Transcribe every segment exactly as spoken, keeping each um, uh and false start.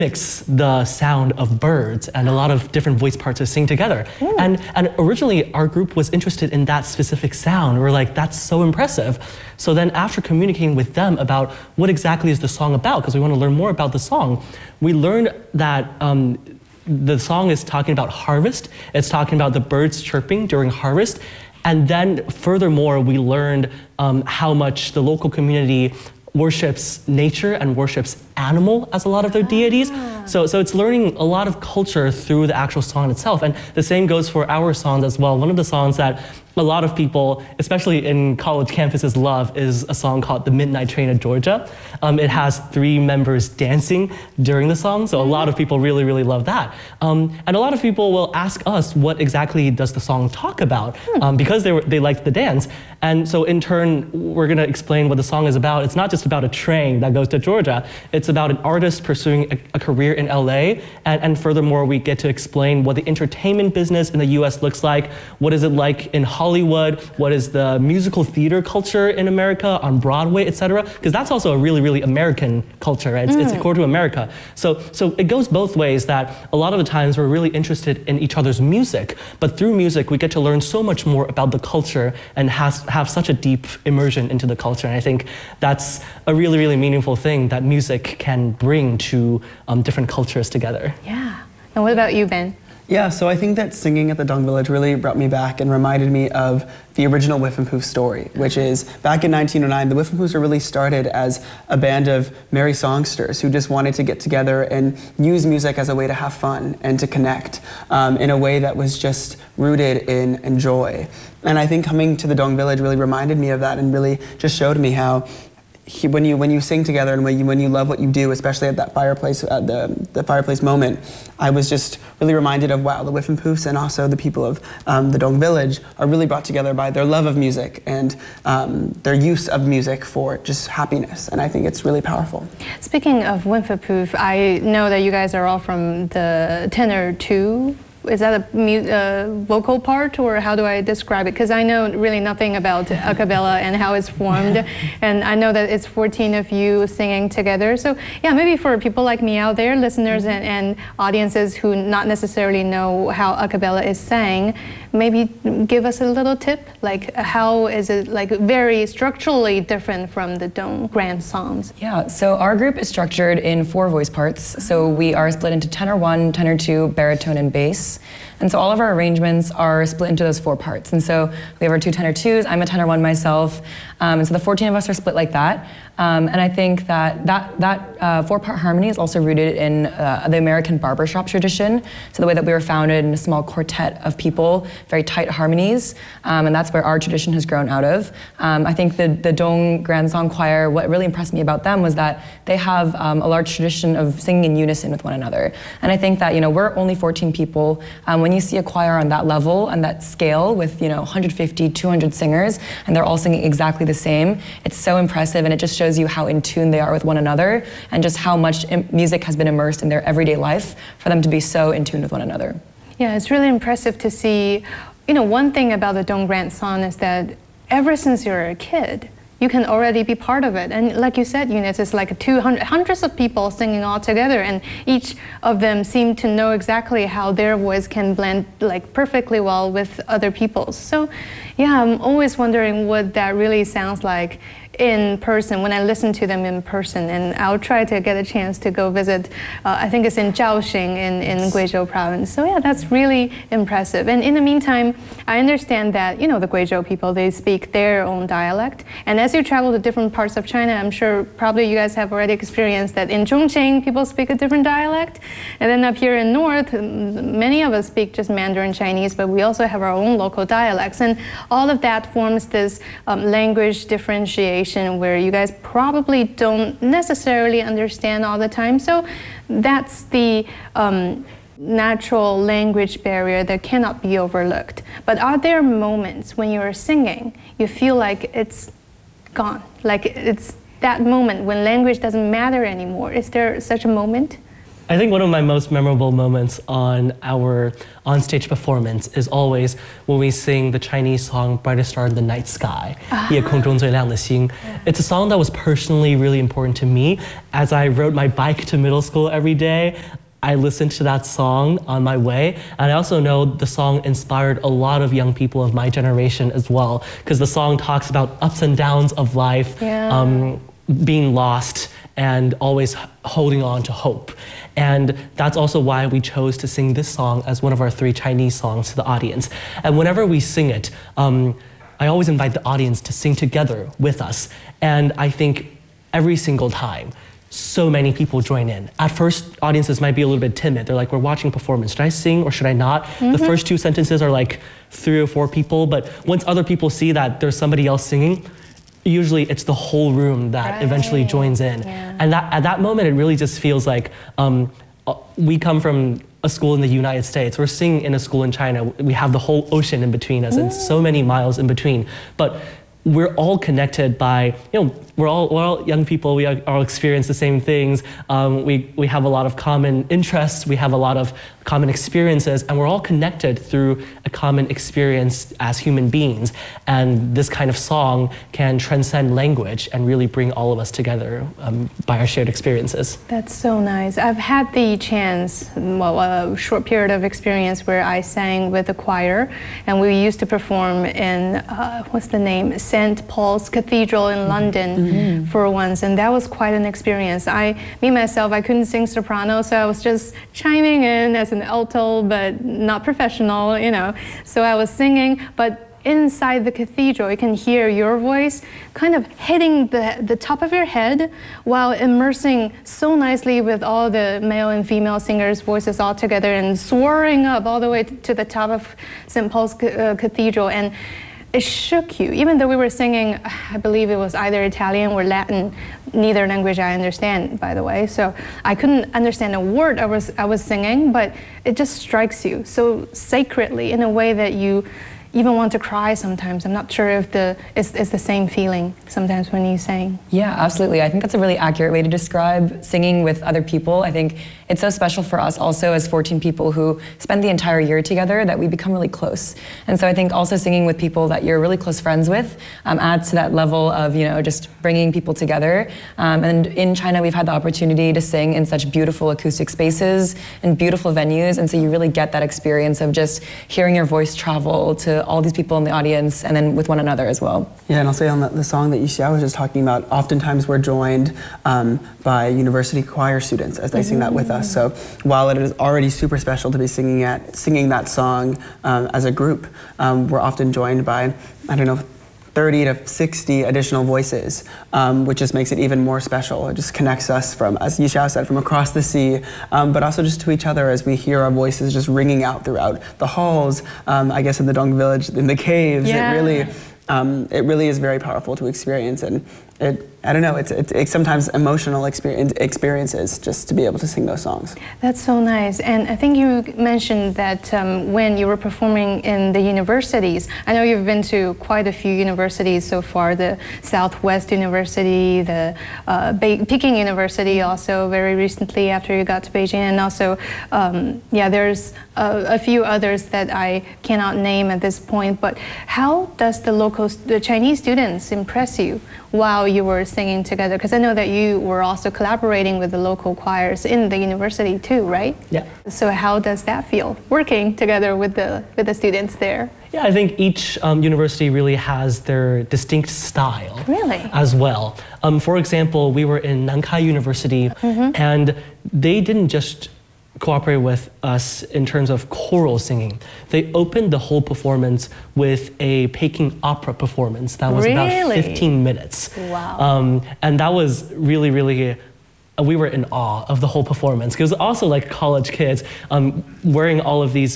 mix the sound of birds and a lot of different voice parts to sing together. Ooh. And and originally our group was interested in that specific sound. We're like, that's so impressive. So then after communicating with them about what exactly is the song about, because we want to learn more about the song, we learned that um, the song is talking about harvest. It's talking about the birds chirping during harvest. And then furthermore, we learned um, how much the local community worships nature and worships animal as a lot of their deities. So, so it's learning a lot of culture through the actual song itself. And the same goes for our songs as well. One of the songs that a lot of people, especially in college campuses, love is a song called The Midnight Train to Georgia. Um, it has three members dancing during the song, so a lot of people really, really love that. Um, and a lot of people will ask us what exactly does the song talk about, um, because they, were, they liked the dance. And so in turn, we're gonna explain what the song is about. It's not just about a train that goes to Georgia. It's about an artist pursuing a, a career in L A. And, and furthermore, we get to explain what the entertainment business in the U S looks like. What is it like in Hollywood? What is the musical theater culture in America, on Broadway, et cetera? Because that's also a really, really American culture. It's, mm. it's core to America. So, so it goes both ways, that a lot of the times we're really interested in each other's music, but through music we get to learn so much more about the culture and has, have such a deep immersion into the culture. And I think that's a really, really meaningful thing that music can bring to um, different cultures together. Yeah. And what about you, Ben? Yeah, so I think that singing at the Dong Village really brought me back and reminded me of the original Whiffenpoof story, which is back in nineteen oh nine, the Whiffenpoofs were really started as a band of merry songsters who just wanted to get together and use music as a way to have fun and to connect um, in a way that was just rooted in, in joy. And I think coming to the Dong Village really reminded me of that and really just showed me how He, when you when you sing together and when you when you love what you do, especially at that fireplace at the the fireplace moment, I was just really reminded of wow, the Whiffenpoofs and also the people of um, the Dong Village are really brought together by their love of music and um, their use of music for just happiness, and I think it's really powerful. Speaking of Whiffenpoof, I know that you guys are all from the tenor two. Is that a uh, vocal part, or how do I describe it? Because I know really nothing about a cappella and how it's formed, and I know that it's fourteen of you singing together. So yeah, maybe for people like me out there, listeners and, and audiences who not necessarily know how a cappella is sang, maybe give us a little tip, like how is it like very structurally different from the Dong Grand Songs? Yeah, so our group is structured in four voice parts. So we are split into tenor one, tenor two, baritone, and bass. And so all of our arrangements are split into those four parts. And so we have our two tenor twos, I'm a tenor one myself, um, and so the fourteen of us are split like that. Um, and I think that that, that uh, four-part harmony is also rooted in uh, the American barbershop tradition. So the way that we were founded in a small quartet of people, very tight harmonies, um, and that's where our tradition has grown out of. Um, I think the, the Dong Grand Song Choir, what really impressed me about them was that they have um, a large tradition of singing in unison with one another. And I think that, you know, we're only fourteen people. Um, when you see a choir on that level and that scale with, you know, one hundred fifty, two hundred singers, and they're all singing exactly the same, it's so impressive, and it just shows you how in tune they are with one another and just how much music has been immersed in their everyday life for them to be so in tune with one another. Yeah, it's really impressive to see. You know, one thing about the Dong Grand Song is that ever since you're a kid, you can already be part of it. And like you said, Eunice, it's like two hundred, hundreds of people singing all together, and each of them seem to know exactly how their voice can blend like perfectly well with other people's. So yeah, I'm always wondering what that really sounds like in person, when I listen to them in person, and I'll try to get a chance to go visit, uh, I think it's in Zhaoxing in, in Guizhou province. So yeah, that's really impressive. And in the meantime, I understand that, you know, the Guizhou people, they speak their own dialect. And as you travel to different parts of China, I'm sure probably you guys have already experienced that in Chongqing, people speak a different dialect. And then up here in North, many of us speak just Mandarin Chinese, but we also have our own local dialects. And all of that forms this um, language differentiation where you guys probably don't necessarily understand all the time. So that's the um, natural language barrier that cannot be overlooked. But are there moments when you're singing, you feel like it's gone, like it's that moment when language doesn't matter anymore? Is there such a moment? I think one of my most memorable moments on our onstage performance is always when we sing the Chinese song Brightest Star in the Night Sky, 夜空中最亮的星. It's a song that was personally really important to me. As I rode my bike to middle school every day, I listened to that song on my way, and I also know the song inspired a lot of young people of my generation as well, because the song talks about ups and downs of life, Yeah. um, being lost, and always h- holding on to hope. And that's also why we chose to sing this song as one of our three Chinese songs to the audience. And whenever we sing it, um, I always invite the audience to sing together with us. And I think every single time, so many people join in. At first, audiences might be a little bit timid. They're like, we're watching performance. Should I sing or should I not? The first two sentences are like three or four people, but once other people see that there's somebody else singing, usually it's the whole room that Right. eventually joins in. Yeah. And that, at that moment, it really just feels like um, uh, we come from a school in the United States. We're singing in a school in China. We have the whole ocean in between us and so many miles in between. But we're all connected by, you know, we're all, we're all young people, we all experience the same things. Um, we, we have a lot of common interests, we have a lot of common experiences, and we're all connected through a common experience as human beings. And this kind of song can transcend language and really bring all of us together um, by our shared experiences. That's so nice. I've had the chance, well, a short period of experience where I sang with the choir, and we used to perform in, uh, what's the name, Saint Paul's Cathedral in London mm-hmm. for once, and that was quite an experience. I, me myself, I couldn't sing soprano, so I was just chiming in as an alto, but not professional, you know. So I was singing, but inside the cathedral, you can hear your voice kind of hitting the, the top of your head while immersing so nicely with all the male and female singers' voices all together and soaring up all the way to the top of Saint Paul's uh, Cathedral. And it shook you, even though we were singing, I believe it was either Italian or Latin, neither language I understand, by the way. So I couldn't understand a word I was, I was singing, but it just strikes you so sacredly in a way that you even want to cry sometimes. I'm not sure if the it's, it's the same feeling sometimes when you sing. Yeah, absolutely. I think that's a really accurate way to describe singing with other people. I think it's so special for us also as fourteen people who spend the entire year together that we become really close. And so I think also singing with people that you're really close friends with um, adds to that level of, you know, just bringing people together. Um, and in China, we've had the opportunity to sing in such beautiful acoustic spaces and beautiful venues. And so you really get that experience of just hearing your voice travel to all these people in the audience and then with one another as well. Yeah, and I'll say on the, the song that Yixiao was just talking about, oftentimes we're joined um, by university choir students as they mm-hmm. sing that with us. So while it is already super special to be singing at singing that song um, as a group, um, we're often joined by, I don't know, thirty to sixty additional voices, um, which just makes it even more special. It just connects us from, as Yixiao said, from across the sea, um, but also just to each other as we hear our voices just ringing out throughout the halls, um, I guess in the Dong Village, in the caves. Yeah. It really, um, it really is very powerful to experience, and it, I don't know, it's, it's, it's sometimes emotional experience, experiences just to be able to sing those songs. That's so nice. And I think you mentioned that um, when you were performing in the universities, I know you've been to quite a few universities so far, the Southwest University, the uh, Be- Peking University also very recently after you got to Beijing, and also, um, yeah, there's a, a few others that I cannot name at this point, but how does the local, the Chinese students impress you while you were singing together? Because I know that you were also collaborating with the local choirs in the university too, right? Yeah. So how does that feel, working together with the with the students there? Yeah, I think each um, university really has their distinct style Really? as well. Um, for example, we were in Nankai University, mm-hmm. and they didn't just cooperate with us in terms of choral singing. They opened the whole performance with a Peking opera performance that was Really? about fifteen minutes. Wow. Um, and that was really, really, uh, we were in awe of the whole performance. Because also like college kids um, wearing all of these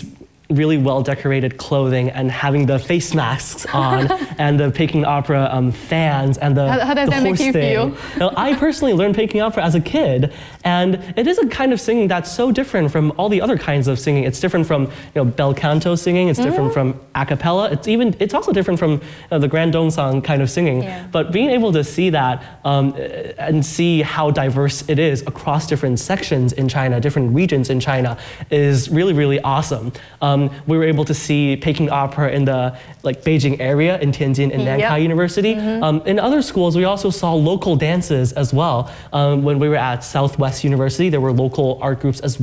really well decorated clothing and having the face masks on and the Peking Opera um, fans and the, How- how does the that make horse you thing. feel? Now, I personally learned Peking Opera as a kid, and it is a kind of singing that's so different from all the other kinds of singing. It's different from you know bel canto singing. It's different Mm-hmm. from a cappella. It's even it's also different from uh, the Grand Dongsang kind of singing. Yeah. But being able to see that um, and see how diverse it is across different sections in China, different regions in China, is really really awesome. Um, we were able to see Peking Opera in the like Beijing area in Tianjin and Yep. Nankai University. Um, in other schools, we also saw local dances as well. Um, when we were at Southwest University, there were local art groups as